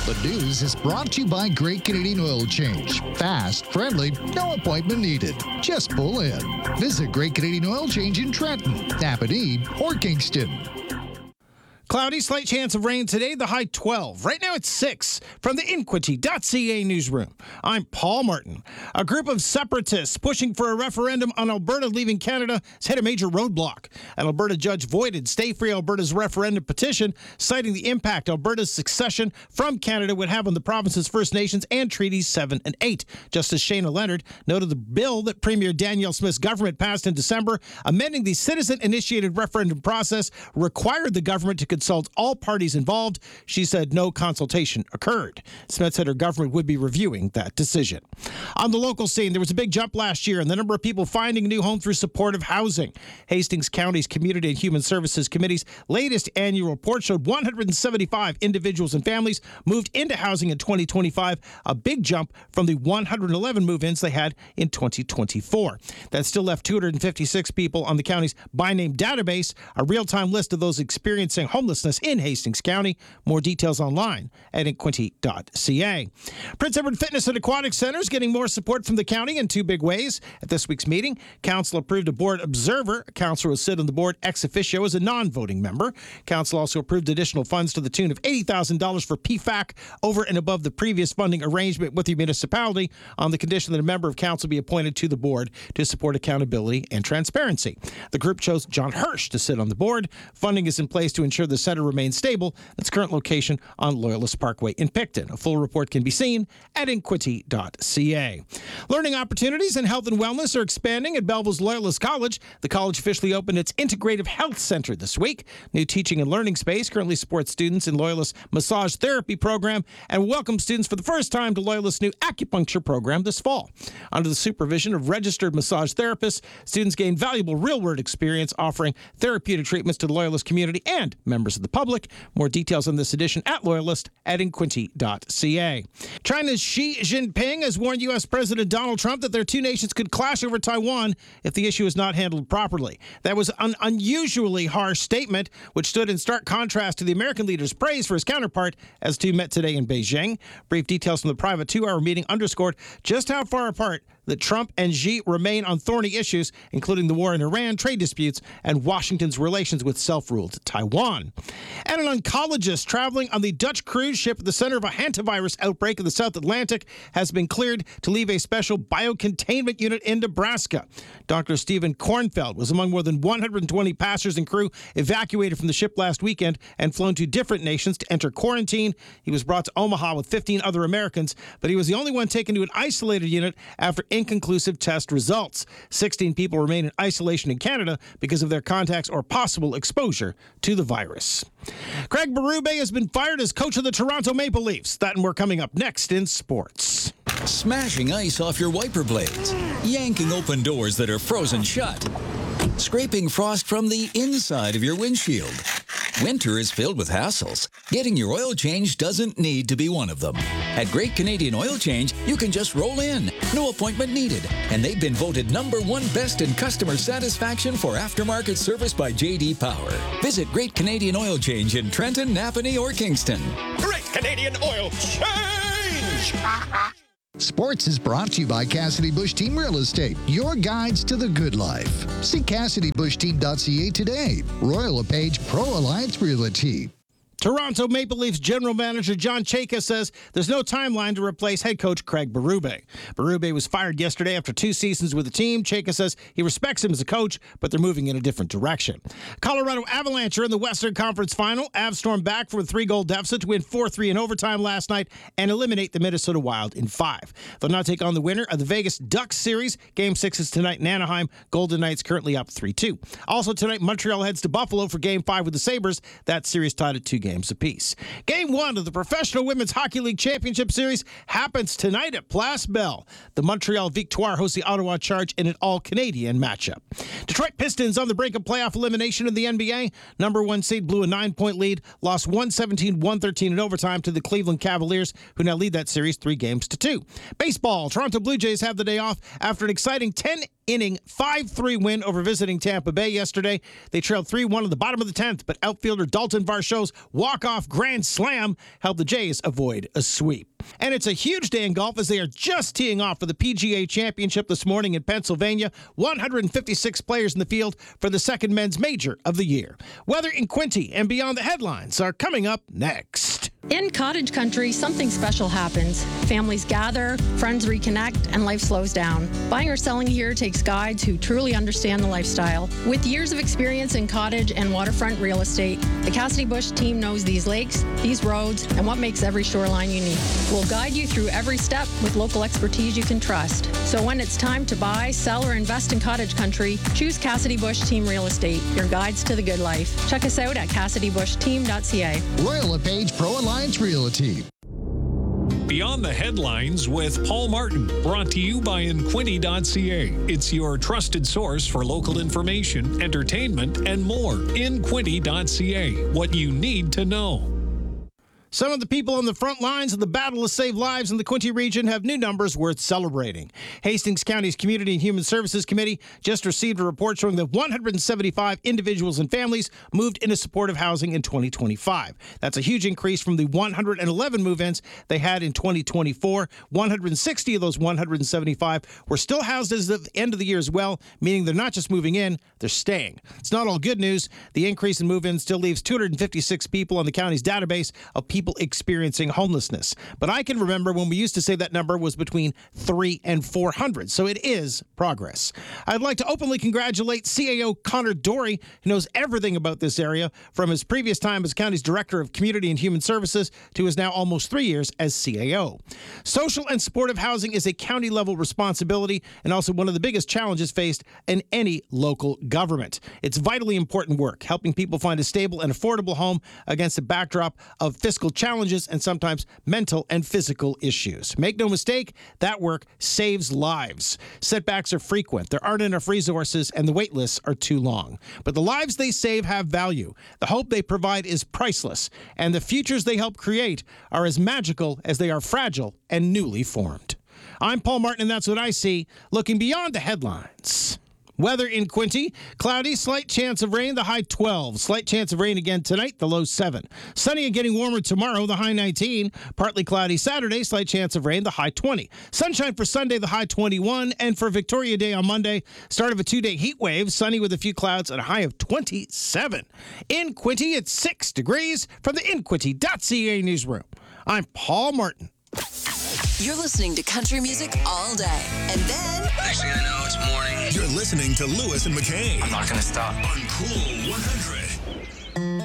The news is brought to you by Great Canadian Oil Change. Fast, friendly, no appointment needed. Just pull in. Visit Great Canadian Oil Change in Trenton, Napanee, or Kingston. Cloudy, slight chance of rain today, the high 12. Right now it's 6. From the Inquity.ca newsroom, I'm Paul Martin. A group of separatists pushing for a referendum on Alberta leaving Canada has hit a major roadblock. An Alberta judge voided Stay Free Alberta's referendum petition, citing the impact Alberta's secession from Canada would have on the province's First Nations and Treaties 7 and 8. Justice Shayna Leonard noted the bill that Premier Danielle Smith's government passed in December, amending the citizen-initiated referendum process, required the government to consult all parties involved. She said no consultation occurred. Smith said her government would be reviewing that decision. On the local scene, there was a big jump last year in the number of people finding a new home through supportive housing. Hastings County's Community and Human Services Committee's latest annual report showed 175 individuals and families moved into housing in 2025, a big jump from the 111 move-ins they had in 2024. That still left 256 people on the county's by name database, a real-time list of those experiencing homelessness in Hastings County. More details online at inquity.ca. Prince Edward Fitness and Aquatic Center is getting more support from the county in two big ways. At this week's meeting, Council approved a board observer. A councillor will sit on the board ex officio as a non-voting member. Council also approved additional funds to the tune of $80,000 for PFAC over and above the previous funding arrangement with the municipality on the condition that a member of council be appointed to the board to support accountability and transparency. The group chose John Hirsch to sit on the board. Funding is in place to ensure the center remains stable at its current location on Loyalist Parkway in Picton. A full report can be seen at inquity.ca. Learning opportunities in health and wellness are expanding at Belleville's Loyalist College. The college officially opened its Integrative Health Center this week. New teaching and learning space currently supports students in Loyalist's massage therapy program and welcomes students for the first time to Loyalist's new acupuncture program this fall. Under the supervision of registered massage therapists, students gain valuable real-world experience offering therapeutic treatments to the Loyalist community and members of the public. More details on this edition at Loyalist at inquity.ca. China's Xi Jinping has warned U.S. President Donald Trump that their two nations could clash over Taiwan if the issue is not handled properly. That was an unusually harsh statement, which stood in stark contrast to the American leader's praise for his counterpart as two met today in Beijing. Brief details from the private two-hour meeting underscored just how far apart that Trump and Xi remain on thorny issues, including the war in Iran, trade disputes, and Washington's relations with self-ruled Taiwan. And an oncologist traveling on the Dutch cruise ship at the center of a hantavirus outbreak in the South Atlantic has been cleared to leave a special biocontainment unit in Nebraska. Dr. Stephen Kornfeld was among more than 120 passengers and crew evacuated from the ship last weekend and flown to different nations to enter quarantine. He was brought to Omaha with 15 other Americans, but he was the only one taken to an isolated unit after inconclusive test results. 16 people remain in isolation in Canada because of their contacts or possible exposure to the virus. Craig Berube has been fired as coach of the Toronto Maple Leafs. That and more coming up next in sports. Smashing ice off your wiper blades, yanking open doors that are frozen shut, scraping frost from the inside of your windshield. Winter is filled with hassles. Getting your oil change doesn't need to be one of them. At Great Canadian Oil Change, you can just roll in. No appointment needed. And they've been voted #1 best in customer satisfaction for aftermarket service by J.D. Power. Visit Great Canadian Oil Change in Trenton, Napanee, or Kingston. Great Canadian Oil Change! Sports is brought to you by Cassidy Bush Team Real Estate, your guides to the good life. See CassidyBushTeam.ca today. Royal LePage Pro Alliance Realty. Toronto Maple Leafs general manager John Chayka says there's no timeline to replace head coach Craig Berube. Berube was fired yesterday after 2 seasons with the team. Chayka says he respects him as a coach, but they're moving in a different direction. Colorado Avalanche are in the Western Conference Final. Avs stormed back from a 3-goal deficit to win 4-3 in overtime last night and eliminate the Minnesota Wild in 5. They'll now take on the winner of the Vegas Ducks series. Game 6 is tonight in Anaheim. Golden Knights currently up 3-2. Also tonight, Montreal heads to Buffalo for Game 5 with the Sabres. That series tied at 2 games apiece. Game 1 of the Professional Women's Hockey League Championship Series happens tonight at Place Bell. The Montreal Victoire hosts the Ottawa Charge in an all-Canadian matchup. Detroit Pistons on the brink of playoff elimination in the NBA. Number 1 seed blew a 9-point lead, lost 117-113 in overtime to the Cleveland Cavaliers, who now lead that series 3-2. Baseball, Toronto Blue Jays have the day off after an exciting 10 inning 5-3 win over visiting Tampa Bay yesterday. They trailed 3-1 at the bottom of the 10th, but outfielder Dalton Varsho's walk-off grand slam helped the Jays avoid a sweep. And it's a huge day in golf as they are just teeing off for the PGA Championship this morning in Pennsylvania. 156 players in the field for the second men's major of the year. Weather in Quinte and beyond the headlines are coming up next. In cottage country, something special happens. Families gather, friends reconnect, and life slows down. Buying or selling here takes guides who truly understand the lifestyle. With years of experience in cottage and waterfront real estate, the Cassidy Bush team knows these lakes, these roads, and what makes every shoreline unique. We'll guide you through every step with local expertise you can trust. So when it's time to buy, sell, or invest in cottage country, choose Cassidy Bush Team Real Estate, your guides to the good life. Check us out at CassidyBushTeam.ca. Royal LePage Pro Alliance Realty. Beyond the Headlines with Paul Martin, brought to you by Inquinity.ca. It's your trusted source for local information, entertainment, and more. Inquinity.ca, what you need to know. Some of the people on the front lines of the battle to save lives in the Quinte region have new numbers worth celebrating. Hastings County's Community and Human Services Committee just received a report showing that 175 individuals and families moved into supportive housing in 2025. That's a huge increase from the 111 move-ins they had in 2024. 160 of those 175 were still housed as of the end of the year as well, meaning they're not just moving in, they're staying. It's not all good news. The increase in move-ins still leaves 256 people on the county's database of people experiencing homelessness. But I can remember when we used to say that number was between 300 and 400, so it is progress. I'd like to openly congratulate CAO Connor Dory, who knows everything about this area from his previous time as county's Director of Community and Human Services to his now almost 3 years as CAO. Social and supportive housing is a county-level responsibility and also one of the biggest challenges faced in any local government. It's vitally important work, helping people find a stable and affordable home against a backdrop of fiscal challenges and sometimes mental and physical issues. Make no mistake, that work saves lives. Setbacks are frequent, there aren't enough resources, and the wait lists are too long. But the lives they save have value. The hope they provide is priceless, and the futures they help create are as magical as they are fragile and newly formed. I'm Paul Martin, and that's what I see, looking beyond the headlines. Weather in Quinte, cloudy, slight chance of rain, the high 12. Slight chance of rain again tonight, the low 7. Sunny and getting warmer tomorrow, the high 19. Partly cloudy Saturday, slight chance of rain, the high 20. Sunshine for Sunday, the high 21. And for Victoria Day on Monday, start of a 2-day heat wave, sunny with a few clouds and a high of 27. In Quinte, it's 6 degrees from the Inquinity.ca newsroom. I'm Paul Martin. You're listening to country music all day. And then... next thing I know, it's morning. You're listening to Lewis and McCain. I'm not going to stop. On Cool 100.